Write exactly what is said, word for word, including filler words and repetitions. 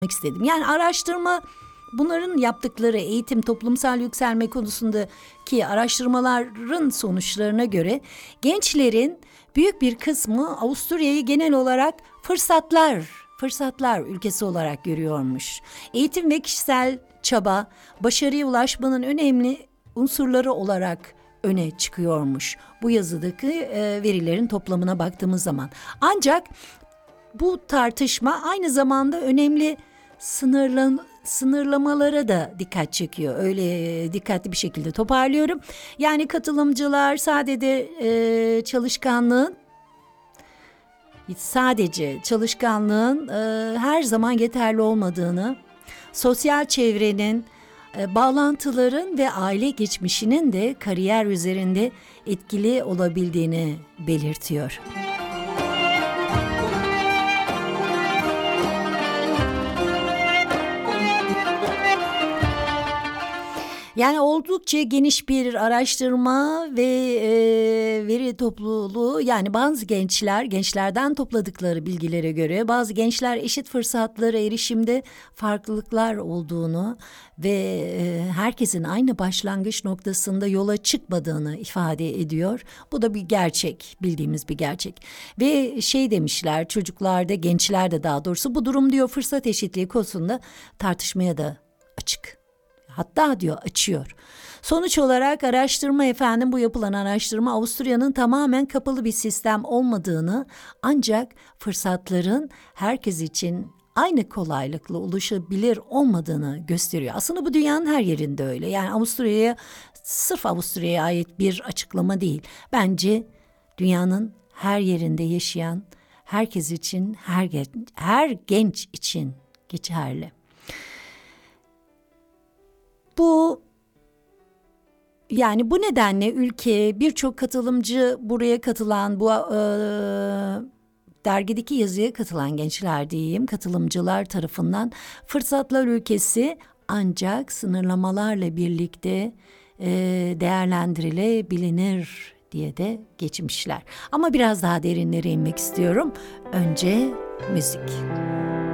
istedim. Yani araştırma, bunların yaptıkları eğitim, toplumsal yükselme konusundaki araştırmaların sonuçlarına göre gençlerin büyük bir kısmı Avusturya'yı genel olarak fırsatlar, fırsatlar ülkesi olarak görüyormuş. Eğitim ve kişisel çaba, başarıya ulaşmanın önemli unsurları olarak öne çıkıyormuş. Bu yazıdaki e, verilerin toplamına baktığımız zaman. Ancak bu tartışma aynı zamanda önemli sınırlan, sınırlamalara da dikkat çekiyor. Öyle dikkatli bir şekilde toparlıyorum. Yani katılımcılar sadece e, çalışkanlığın sadece çalışkanlığın e, her zaman yeterli olmadığını, sosyal çevrenin, e, bağlantıların ve aile geçmişinin de kariyer üzerinde etkili olabildiğini belirtiyor. Yani oldukça geniş bir araştırma ve e, veri topluluğu, yani bazı gençler, gençlerden topladıkları bilgilere göre bazı gençler eşit fırsatlara erişimde farklılıklar olduğunu ve e, herkesin aynı başlangıç noktasında yola çıkmadığını ifade ediyor. Bu da bir gerçek, bildiğimiz bir gerçek. Ve şey demişler, çocuklarda, gençlerde daha doğrusu bu durum diyor fırsat eşitliği konusunda tartışmaya da açık. Hatta diyor açıyor. Sonuç olarak araştırma efendim bu yapılan araştırma Avusturya'nın tamamen kapalı bir sistem olmadığını, ancak fırsatların herkes için aynı kolaylıkla ulaşabilir olmadığını gösteriyor. Aslında bu dünyanın her yerinde öyle. Yani Avusturya'ya, sırf Avusturya'ya ait bir açıklama değil. Bence dünyanın her yerinde yaşayan herkes için, her genç, her genç için geçerli. Bu yani bu nedenle ülke, birçok katılımcı, buraya katılan, bu e, dergideki yazıya katılan gençler diyeyim, katılımcılar tarafından fırsatlar ülkesi, ancak sınırlamalarla birlikte e, değerlendirilebilir diye de geçmişler. Ama biraz daha derinlere inmek istiyorum. Önce müzik.